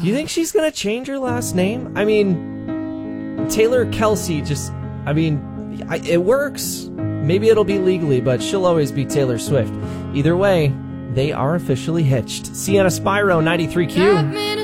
Do you think she's going to change her last name? I mean, Taylor Kelsey just, it works. Maybe it'll be legally, but she'll always be Taylor Swift. Either way, they are officially hitched. Sienna Spyro, 93Q.